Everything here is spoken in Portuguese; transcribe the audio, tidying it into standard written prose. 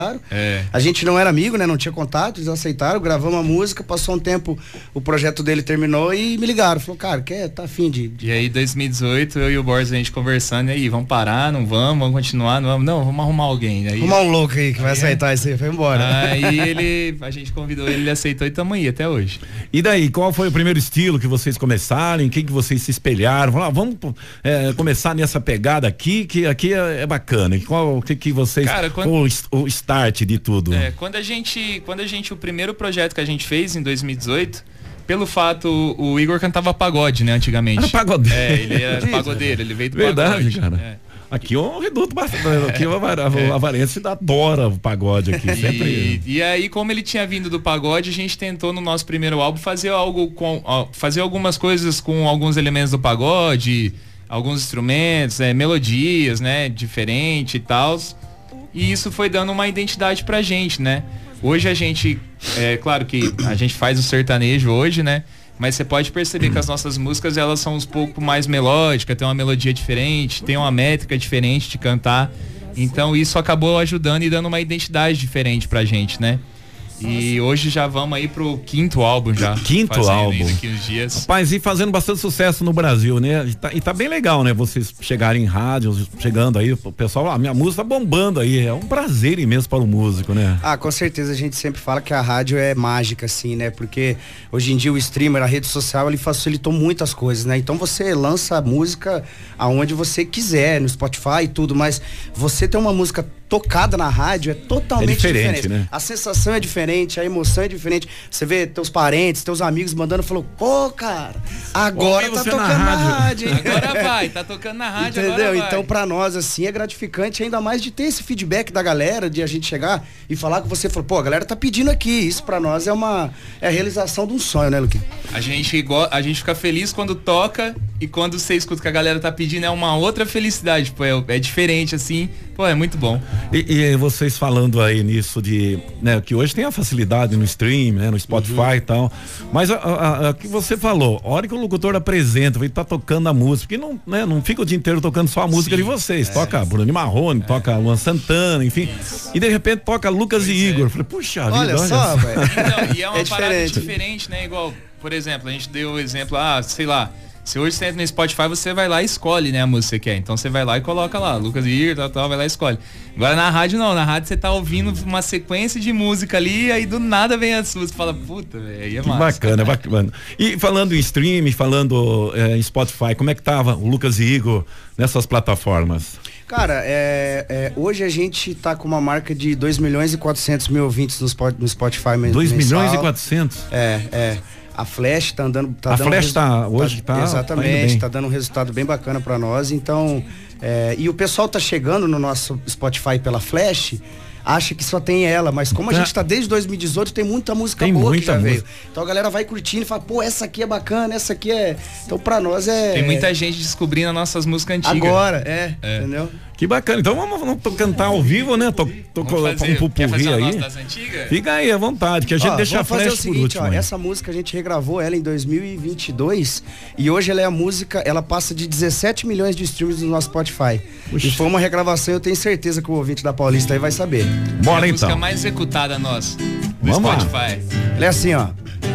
A gente não era amigo, né? Não tinha contato, eles aceitaram, gravamos a música, passou um tempo, o projeto dele terminou e me ligaram. Falou, cara, tá afim de... E aí, 2018, eu e o Boris, a gente conversando, e aí, vamos parar, não vamos continuar, não vamos, não, vamos arrumar alguém. Aí, arrumar um louco aí que vai aceitar isso aí, foi embora. Aí a gente convidou ele aceitou e tamo aí até hoje. E daí, qual foi o primeiro estilo que vocês começaram, em quem que vocês se espelharam? Falaram, vamos começar nessa pegada aqui, que aqui é bacana. Qual que vocês... Cara, o start de tudo. Quando a gente, o primeiro projeto que a gente fez em 2018, pelo fato, o Igor cantava pagode, né, antigamente. Era pagodeiro. Ele era pagodeiro, ele veio do Verdade, pagode. Cara. Aqui é um reduto bastante, aqui a Avarense adora o pagode aqui, sempre. E aí, como ele tinha vindo do pagode, a gente tentou no nosso primeiro álbum fazer algumas coisas com alguns elementos do pagode, alguns instrumentos, melodias, né, diferente e tal. E isso foi dando uma identidade pra gente, né? Hoje a gente, claro que a gente faz o sertanejo hoje, né? Mas você pode perceber que as nossas músicas, elas são um pouco mais melódicas, tem uma melodia diferente, tem uma métrica diferente de cantar. Então isso acabou ajudando e dando uma identidade diferente pra gente, né? E hoje já vamos aí pro quinto álbum já. Quinto álbum. Daqui uns dias. Rapaz, e fazendo bastante sucesso no Brasil, né? E tá bem legal, né? Vocês chegarem em rádios, chegando aí, o pessoal, minha música tá bombando aí. É um prazer imenso para o músico, né? Com certeza, a gente sempre fala que a rádio é mágica, assim, né? Porque hoje em dia o streamer, a rede social, ele facilitou muitas coisas, né? Então você lança a música aonde você quiser, no Spotify e tudo, mas você ter uma música tocada na rádio é totalmente diferente, né? A sensação é diferente, a emoção é diferente. Você vê teus parentes, teus amigos mandando, falou, pô, cara, agora tá tocando na rádio, hein? Agora vai, tá tocando na rádio, entendeu? Agora vai. Então pra nós, assim, é gratificante ainda mais de ter esse feedback da galera, de a gente chegar e falar com você, falou, pô, a galera tá pedindo aqui, isso pra nós é a realização de um sonho, né, Luquinha? A gente fica feliz quando toca e quando você escuta que a galera tá pedindo, é uma outra felicidade, pô, é diferente, assim, pô, é muito bom. E vocês falando aí nisso de, né, que hoje tem a facilidade no stream, né, no Spotify e tal, mas a que você falou, a hora que o locutor apresenta, ele tá tocando a música, porque não, né, não fica o dia inteiro tocando só a música de vocês, toca Bruno Marrone, toca Luan Santana, enfim, e de repente toca Lucas e Igor, falei, puxa vida, olha só, velho. Então, e é uma parada diferente, né, igual, por exemplo, a gente deu o exemplo, sei lá, se hoje você entra no Spotify, você vai lá e escolhe, né, a música que você quer. Então você vai lá e coloca lá, Lucas e tal, vai lá e escolhe. Agora na rádio não, na rádio você tá ouvindo uma sequência de música ali, e aí do nada vem a sua, você fala, puta, velho, aí é massa. Bacana. E falando em streaming, falando em Spotify, como é que tava o Lucas e Igor nessas plataformas? Cara, hoje a gente tá com uma marca de 2.400.000 ouvintes no Spotify mesmo. 2.400.000? A Flash tá andando... Exatamente, tá dando um resultado bem bacana pra nós, então... e o pessoal tá chegando no nosso Spotify pela Flash, acha que só tem ela, mas como a gente tá desde 2018, tem muita música boa que já veio. Então a galera vai curtindo e fala, pô, essa aqui é bacana, essa aqui é... Então pra nós Tem muita gente descobrindo as nossas músicas antigas. Agora, entendeu? Que bacana, então vamos cantar ao vivo, né? Colocar um pupurri aí. Das antigas? Fica aí à vontade, que a gente deixa a Flash por último. Essa música a gente regravou ela em 2022 e hoje ela é a música, ela passa de 17 milhões de streams no nosso Spotify. Puxa. E foi uma regravação, eu tenho certeza que o ouvinte da Paulista aí vai saber. Bora então. A música mais executada nossa do Spotify. Ela é assim, ó.